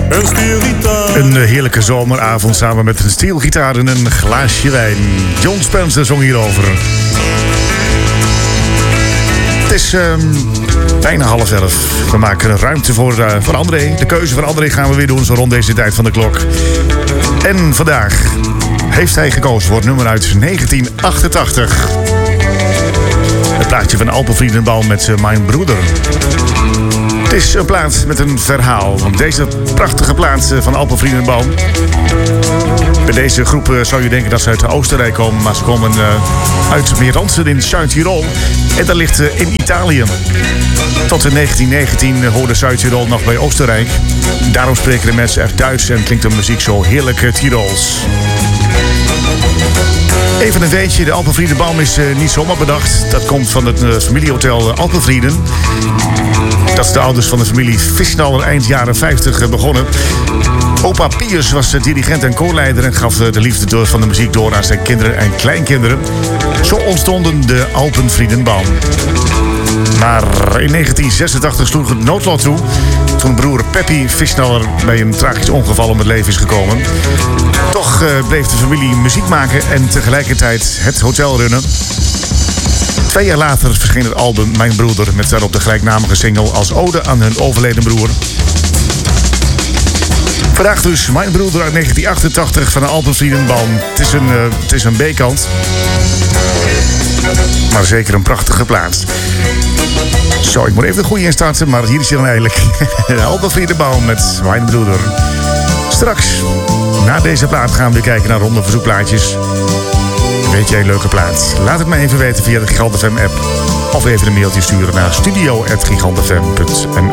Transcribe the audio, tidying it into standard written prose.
Een steelgitaar. Een heerlijke zomeravond samen met een steelgitaar en een glaasje wijn. Jon Spencer zong hierover. Het is bijna 10:30. We maken ruimte voor André. De keuze van André gaan we weer doen zo rond deze tijd van de klok. En vandaag heeft hij gekozen voor het nummer uit 1988. Het plaatje van Alpenfriedenbaum met Mijn Broeder. Het is een plaat met een verhaal. Want deze prachtige plaat van Alpenfriedenbaum. Bij deze groep zou je denken dat ze uit Oostenrijk komen. Maar ze komen uit Meransen in Zuid-Tirol. En dat ligt in Italië. Tot in 1919 hoorde Zuid-Tirol nog bij Oostenrijk. Daarom spreken de mensen echt Duits en klinkt de muziek zo heerlijk Tirols. Even een weetje, de Alpenfriedenbaum is niet zomaar bedacht. Dat komt van het familiehotel Alpenfrieden. Dat is de ouders van de familie Visnaller eind jaren 50 begonnen. Opa Pius was dirigent en koorleider en gaf de liefde van de muziek door aan zijn kinderen en kleinkinderen. Zo ontstonden de Alpenfriedenbaum. Maar in 1986 sloeg het noodlot toe toen broer Peppy Visnaller bij een tragisch ongeval om het leven is gekomen. Toch bleef de familie muziek maken en tegelijkertijd het hotel runnen. 2 jaar later verscheen het album Mijn Broeder met daarop de gelijknamige single als ode aan hun overleden broer. Vandaag dus Mijn Broeder uit 1988 van de Alpenfriedenbaum. Het is een B-kant. Maar zeker een prachtige plaat. Zo, ik moet even de goede instarten, maar hier is hij dan eigenlijk. De Alpenfriedenbaum met Mijn Broeder. Straks, na deze plaat, gaan we weer kijken naar ronde verzoekplaatjes. Weet jij een leuke plaat? Laat het mij even weten via de Gigant FM app. Of even een mailtje sturen naar studio@gigantfm.nl.